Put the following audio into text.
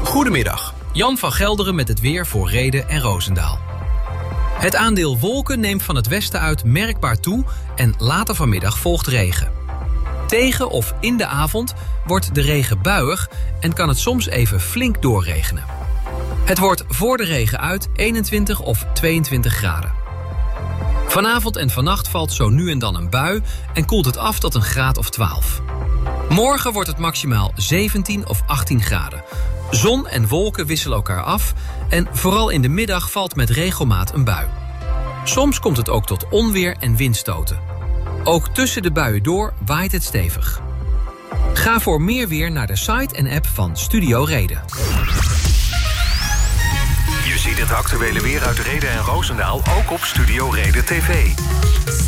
Goedemiddag, Jan van Gelderen met het weer voor Rheden en Roosendaal. Het aandeel wolken neemt van het westen uit merkbaar toe en later vanmiddag volgt regen. Tegen of in de avond wordt de regen buiig en kan het soms even flink doorregenen. Het wordt voor de regen uit 21 of 22 graden. Vanavond en vannacht valt zo nu en dan een bui en koelt het af tot een graad of 12. Morgen wordt het maximaal 17 of 18 graden. Zon en wolken wisselen elkaar af en vooral in de middag valt met regelmaat een bui. Soms komt het ook tot onweer en windstoten. Ook tussen de buien door waait het stevig. Ga voor meer weer naar de site en app van Studio Reden. Je ziet het actuele weer uit Rheden en Roosendaal ook op Studio Reden TV.